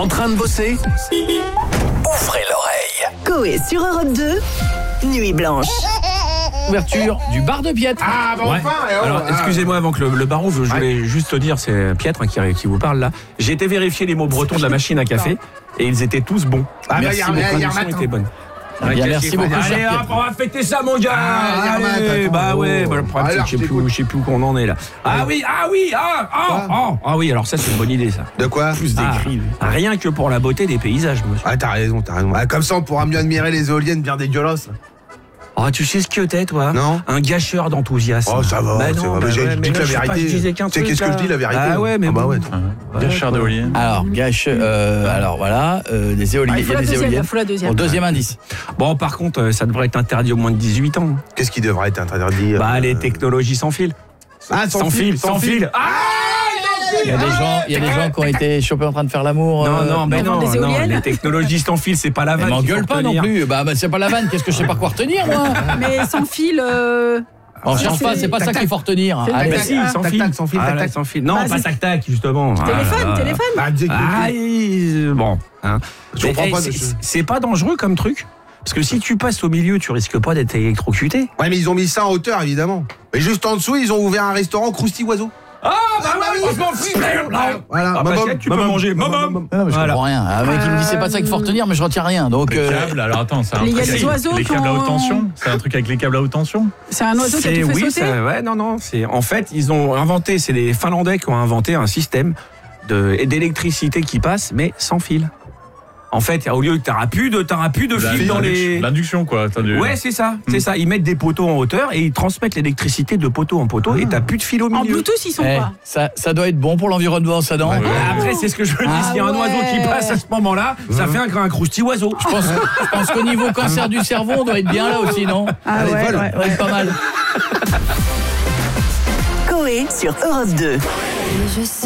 En train de bosser? Ouvrez l'oreille. Coé sur Europe 2, Nuit Blanche. Ouverture du bar de Pietre. Ah, bon, enfin. Alors, excusez-moi, avant que le baron, je voulais juste te dire, c'est Pietre qui vous parle là. J'ai été vérifier les mots bretons de la machine à café et ils étaient tous bons. Ah, bah, Merci, les traductions étaient bonnes. Bien, merci beaucoup. Allez, hop, on va fêter ça, mon gars. Allez, bah ouais, le problème, c'est que je sais plus où on en est là. Ah oui, alors ça, c'est une bonne idée, ça. De quoi? Plus des cris. Rien que pour la beauté des paysages, monsieur. Ah, t'as raison. Ah, comme ça, on pourra mieux admirer les éoliennes bien dégueulasses. Ah, tu sais ce que t'es, toi? Non. Un gâcheur d'enthousiasme. Oh, ça va, Bah c'est non, vrai. J'ai dit la vérité. Je disais qu'un Tu sais truc, qu'est-ce que là. je dis, la vérité? Ah ouais, mais bah bon. ouais. Gâcheur d'éoliennes. Alors, alors voilà, des éoliennes. Il faut la deuxième, il faut la deuxième. Bon, deuxième indice. Bon, par contre, ça devrait être interdit au moins de 18 ans. Qu'est-ce qui devrait être interdit? Bah, les technologies sans fil. Ah, sans fil. Ah, Il y a des gens qui ont été chopés en train de faire l'amour. non, des éoliennes. les technologies sans fil, c'est pas la vanne. M'engueule pas non plus. Bah, c'est pas la vanne. Qu'est-ce que je sais pas quoi retenir, moi? Mais sans fil. On cherche pas, c'est pas ça qu'il faut retenir. C'est le Allez, Bah si, sans tac, fil. tac, sans fil, Ah, tac, là, tac. sans fil. Non, Bah, pas c'est- tac-tac, justement. Téléphone. Bah, Bon. Hein. Je comprends pas. C'est pas dangereux comme truc? Parce que si tu passes au milieu, tu risques pas d'être électrocuté. Ouais, mais ils ont mis ça en hauteur, évidemment. Mais juste en dessous, ils ont ouvert un restaurant Krusty Oiseau. Ah, bah oui, je m'en fiche. Voilà. Ah, Pascal, tu peux manger. non, mais je comprends rien. Un mec qui me dit c'est pas ça qu'il faut retenir, mais je retiens rien. Donc, Les câbles, alors attends, c'est un Il y a truc des avec oiseaux les câbles à haute quand- tension. C'est un truc avec les câbles à haute tension. C'est un oiseau qui a tout fait sauter. C'est en fait, ils ont inventé, c'est les Finlandais qui ont inventé un système d'électricité qui passe, mais sans fil. En fait, au lieu que t'auras plus de fil dans les. L'induction, quoi. Ouais, c'est ça. Ils mettent des poteaux en hauteur et ils transmettent l'électricité de poteau en poteau et t'as plus de fil au En milieu. Bluetooth, ils sont pas. ça doit être bon pour l'environnement, ça, non? Ouais. Après, c'est ce que je veux dire. S'il y a un oiseau qui passe à ce moment-là, ça fait un Krusty Oiseau. Je pense qu'au niveau cancer du cerveau, on doit être bien là aussi, non? Ah Allez, ouais, vole. ouais, On doit être pas mal. Coé sur Europe 2.